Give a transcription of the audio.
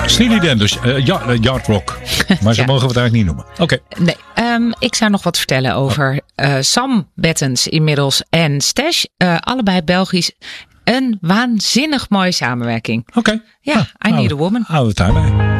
Steely Dan, dus Yard Rock. Maar zo mogen we het eigenlijk niet noemen. Oké. Nee, ik zou nog wat vertellen over Sam Bettens inmiddels en Stash. Allebei Belgisch. Een waanzinnig mooie samenwerking. Oké. Ja, I Need a Woman. Houden we het daarbij.